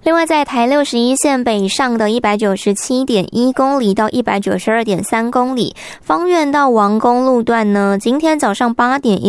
另外在台61线北上的 197.1 公里到 192.3 公里，芳苑到王公路段呢，今天早上8点